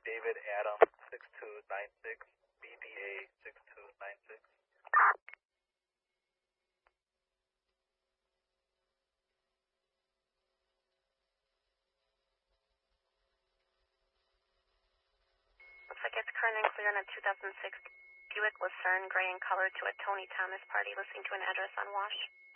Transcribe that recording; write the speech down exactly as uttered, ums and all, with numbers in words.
David Adams, six two nine six, B D A six two nine six. Looks like it's current and clear on a two thousand six Buick Lucerne, gray in color, to a Tony Thomas party listening to an address on Wash.